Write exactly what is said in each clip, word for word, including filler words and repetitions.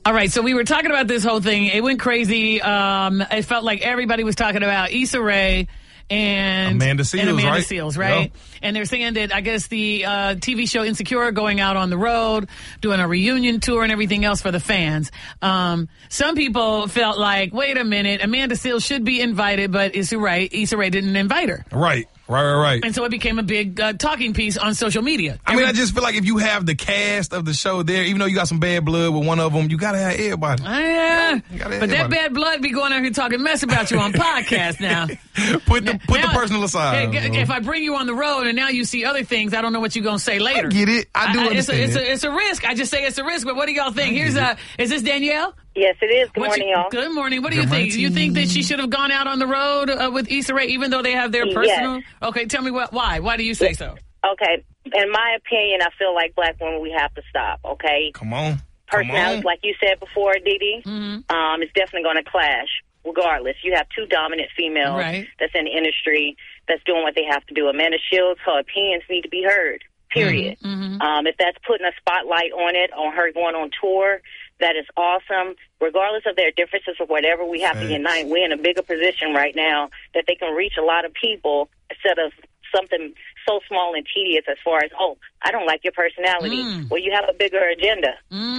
All right, so we were talking about this whole thing. It went crazy. Um, it felt like everybody was talking about Issa Rae and Amanda Seales, and Amanda right? Seales, right? Yeah. And they're saying that, I guess, the uh, T V show Insecure going out on the road, doing a reunion tour and everything else for the fans. Um, some people felt like, wait a minute, Amanda Seales should be invited, but Issa Rae, Issa Rae didn't invite her. Right. Right, right, right. And so it became a big uh, talking piece on social media. I mean, I just feel like if you have the cast of the show there, even though you got some bad blood with one of them, you got to have everybody. Uh, yeah. You gotta have But that everybody. bad blood be going out here talking mess about you on podcast now. Put the put Now, the personal aside. hey, bro. if I bring you on the road and now you see other things, I don't know what you're going to say later. I get it. I do it's, a, understand it's, it. a, it's a risk. I just say it's a risk, but what do y'all think? I Here's get a, is this Danielle? Yes, it is. Good What morning, you- y'all. Good morning. What do Good you think? morning. You think that she should have gone out on the road uh, with Issa Rae, even though they have their Yes. personal? Okay, tell me what. Why? Why do you say so? Okay. In my opinion, I feel like black women, we have to stop, okay? Come on. Come Personalities, on. like you said before, Didi, Mm-hmm. um, it's definitely going to clash. Regardless, you have two dominant females Right. that's in the industry that's doing what they have to do. Amanda Shields, her opinions need to be heard, period. Mm-hmm. Um, if that's putting a spotlight on it, on her going on tour, that is awesome. Regardless of their differences or whatever, we have Thanks. to unite. We're in a bigger position right now that they can reach a lot of people instead of something so small and tedious as far as, oh, I don't like your personality. Mm. Well, you have a bigger agenda.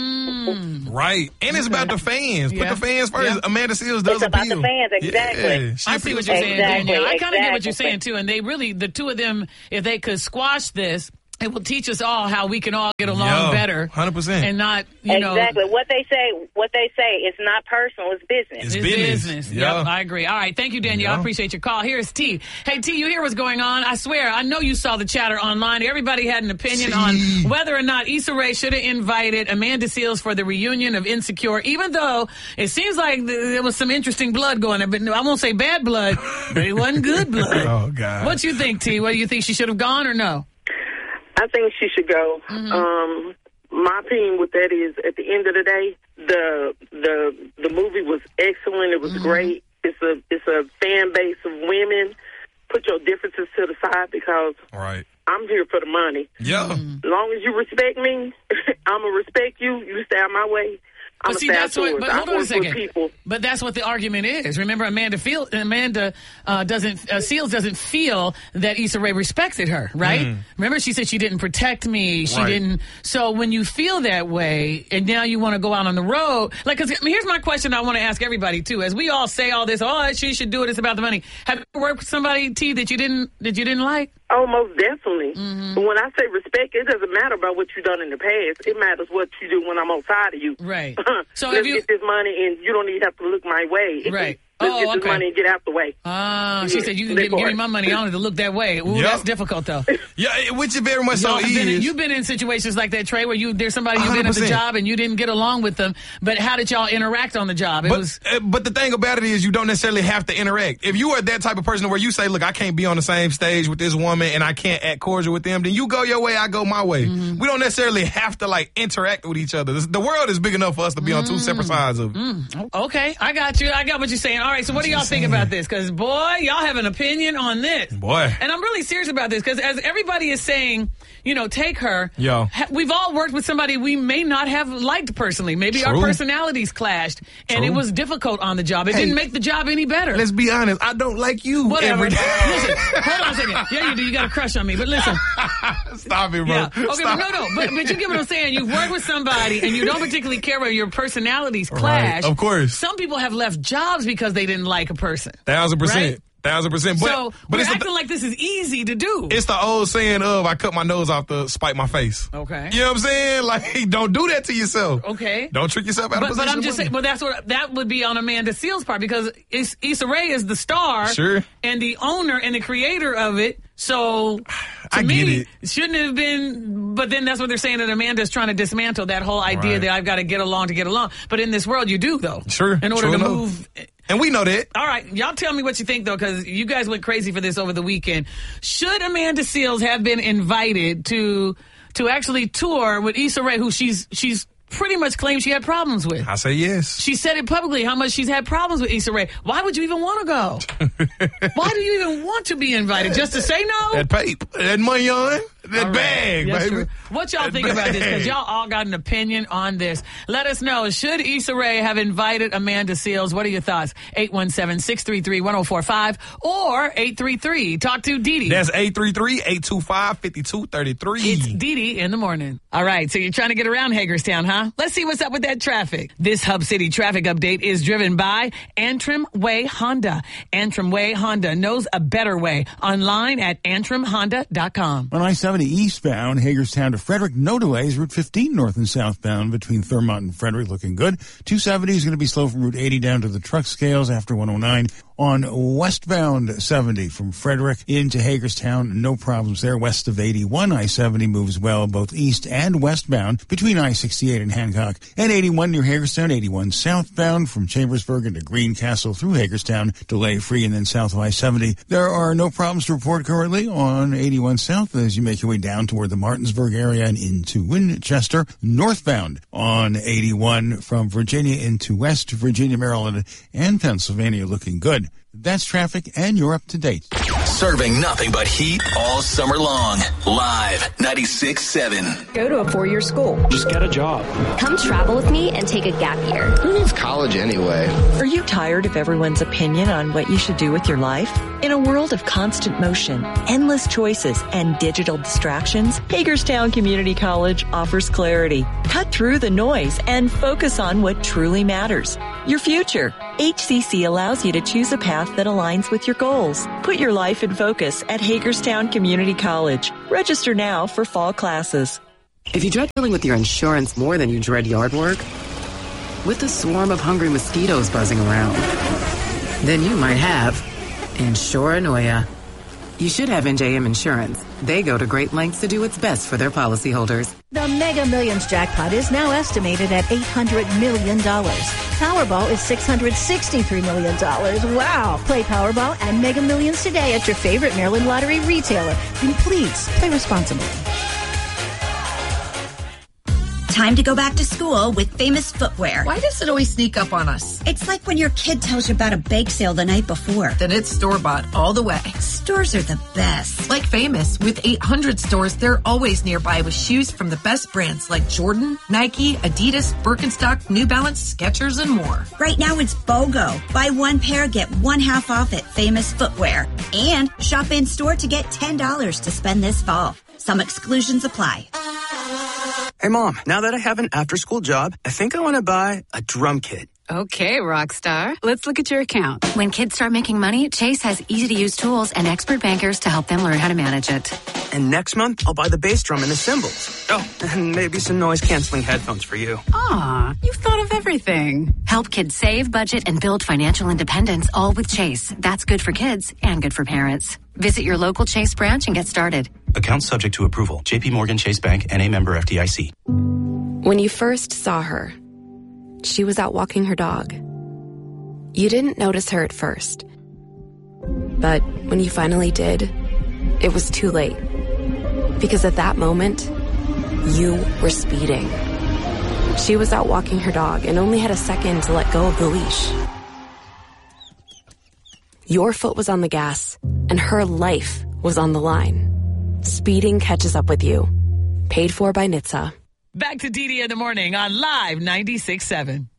Mm. Right. And it's about the fans. Yeah. Put the fans first. Yeah. Amanda Seales does It's about appeal. the fans, exactly. Yeah, she I see what appeals you're to saying, Exactly, Danielle. I kind of get what you're exactly. saying too. And they really, the two of them, if they could squash this, it will teach us all how we can all get along Yo, better, one hundred percent. and not, you know, Exactly. What they say, what they say, it's not personal, it's business. It's it's business. business. Yeah. Yep, I agree. All right, thank you, Danielle. I Yeah. appreciate your call. Here's T. Hey, T, you hear what's going on? I swear, I know you saw the chatter online. Everybody had an opinion T. on whether or not Issa Rae should have invited Amanda Seales for the reunion of Insecure, even though it seems like th- there was some interesting blood going there. But no, I won't say bad blood, but it wasn't good blood. Oh, God. What you think, T? What do you think, she should have gone or no? I think she should go. Mm-hmm. Um, my opinion with that is, at the end of the day, the the the movie was excellent. It was Mm-hmm. great. It's a it's a fan base of women. Put your differences to the side because Right. I'm here for the money. Yeah. Mm-hmm. As long as you respect me, I'm gonna respect you. You stay out my way. I'm But see, gonna that's stay what. outdoors. But hold I on a work with second. people. But that's what the argument is. Remember, Amanda feel Amanda uh, doesn't uh, Seals doesn't feel that Issa Rae respected her, right? Remember, she said she didn't protect me. She Mm. Right. didn't. So when you feel that way, and now you want to go out on the road, like, because I mean, here's my question. I want to ask everybody too. As we all say all this, oh, she should do it. It's about the money. Have you ever worked with somebody, T, that you didn't that you didn't like? Oh, most definitely. Mm-hmm. But when I say respect, it doesn't matter about what you've done in the past. It matters what you do when I'm outside of you. Right. So Let's if you get this money, and you don't even have to look my way. Right. Let's Oh, get this okay. money and get out the way. Ah, she Yeah, said you can that give, give me part. my money. I don't have to look that way. Ooh, Yep. that's difficult though. Yeah, it- which it very much so Y'all have been in, is. you've been in situations like that, Trey, where you there's somebody you've been at the one hundred percent. job and you didn't get along with them. But how did y'all interact on the job? It But, was uh, but the thing about it is you don't necessarily have to interact. If you are that type of person where you say, look, I can't be on the same stage with this woman and I can't act cordial with them, then you go your way, I go my way. Mm-hmm. We don't necessarily have to like interact with each other. This- The world is big enough for us to be on two separate sides of it. Mm. okay. I got you. I got what you're saying. All right. So what do y'all just think saying. about this? Because boy, y'all have an opinion on this. Boy. And I'm really serious about this because as everybody is saying, you know, take her. Yo. ha- we've all worked with somebody we may not have liked personally. Maybe our True. personalities clashed, and True. it was difficult on the job. It Hey. didn't make the job any better. Let's be honest. I don't like you Whatever. every day. Listen, hold on a second. Yeah, you do. You got a crush on me. But listen. Stop it, bro. Yeah. Okay, Stop. but no, no. But, but you get what I'm saying. You've worked with somebody and you don't particularly care where your personalities clash. Right, of course. Some people have left jobs because they didn't like a person. Thousand percent. Right? Thousand percent. But, so but we're it's the, acting like this is easy to do. it's the old saying of I cut my nose off to spite my face. Okay. You know what I'm saying? Like, don't do that to yourself. Okay. Don't trick yourself out of But, position. but I'm of just money. saying, well, that's what that would be on Amanda Seales' part because it's, Issa Rae is the star, Sure. and the owner and the creator of it. So, to I me, get it. it shouldn't have been. But then that's what they're saying that Amanda's trying to dismantle that whole idea Right. that I've got to get along to get along. But in this world, you do though. Sure, In order true to enough. move. And we know that. All right, y'all tell me what you think, though, because you guys went crazy for this over the weekend. Should Amanda Seales have been invited to to actually tour with Issa Rae, who she's she's pretty much claimed she had problems with? I say yes. She said it publicly how much she's had problems with Issa Rae. Why would you even want to go? Why do you even want to be invited? Just to say no? That paper, that money on, The All bag, That's baby. true. What y'all That think about this? Because bag. y'all all got an opinion on this. Let us know. Should Issa Rae have invited Amanda Seales? What are your thoughts? eight one seven, six three three, one oh four five or eight three three. Talk to Dee Dee. That's eight three three, eight two five, five two three three. It's Dee Dee in the morning. All right, so you're trying to get around Hagerstown, huh? Let's see what's up with that traffic. This Hub City traffic update is driven by Antrim Way Honda. Antrim Way Honda knows a better way. Online at antrim honda dot com. On I seventy eastbound, Hagerstown to Frederick, no delays. Route fifteen north and southbound between Thurmont and Frederick looking good. two seventy is going to be slow from Route eighty down to the truck scales after one oh nine. On westbound seventy from Frederick into Hagerstown, no problems there. West of eighty-one, I seventy moves well both east and westbound between I sixty-eight and Hancock. And eighty-one near Hagerstown, eighty-one southbound from Chambersburg into Greencastle through Hagerstown, delay free, and then south of I seventy. There are no problems to report currently on eighty-one south as you make your way down toward the Martinsburg area and into Winchester. Northbound on eighty-one from Virginia into West Virginia, Maryland, and Pennsylvania looking good. That's traffic, and you're up to date. Serving nothing but heat all summer long. Live ninety-six seven. Go to a four-year school. Just get a job. Come travel with me and take a gap year. Who needs college anyway? Are you tired of everyone's opinion on what you should do with your life? In a world of constant motion, endless choices, and digital distractions, Hagerstown Community College offers clarity. Cut through the noise and focus on what truly matters. Your future. H C C allows you to choose a path that aligns with your goals. Put your life in focus at Hagerstown Community College. Register now for fall classes. If you dread dealing with your insurance more than you dread yard work, with a swarm of hungry mosquitoes buzzing around, then you might have Insuranoia. You should have N J M Insurance. They go to great lengths to do what's best for their policyholders. The Mega Millions jackpot is now estimated at eight hundred million dollars. Powerball is six hundred sixty-three million dollars. Wow! Play Powerball and Mega Millions today at your favorite Maryland Lottery retailer. And please, play responsibly. Time to go back to school with Famous Footwear. Why does it always sneak up on us? It's like when your kid tells you about a bake sale the night before. Then it's store-bought all the way. Stores are the best. Like Famous, with eight hundred stores, they're always nearby with shoes from the best brands like Jordan, Nike, Adidas, Birkenstock, New Balance, Skechers, and more. Right now it's BOGO. Buy one pair, get one half off at Famous Footwear. And shop in-store to get ten dollars to spend this fall. Some exclusions apply. Hey, Mom, now that I have an after-school job, I think I want to buy a drum kit. Okay, rock star. Let's look at your account. When kids start making money, Chase has easy-to-use tools and expert bankers to help them learn how to manage it. And next month, I'll buy the bass drum and the cymbals. Oh, and maybe some noise-canceling headphones for you. Aw, you've thought of everything. Help kids save, budget, and build financial independence, all with Chase. That's good for kids and good for parents. Visit your local Chase branch and get started. Account subject to approval. J P Morgan Chase Bank, N A member F D I C. When you first saw her, she was out walking her dog. You didn't notice her at first. But when you finally did, it was too late. Because at that moment, you were speeding. She was out walking her dog and only had a second to let go of the leash. Your foot was on the gas, and her life was on the line. Speeding catches up with you. Paid for by N H T S A. Back to Dee Dee in the morning on Live ninety-six seven.